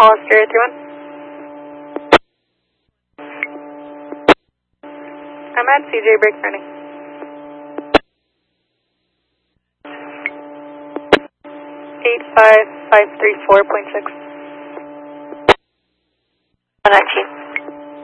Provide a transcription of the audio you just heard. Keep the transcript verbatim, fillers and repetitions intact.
Oscar three one. I'm at C J break running. eight five five three four point six. one nineteen.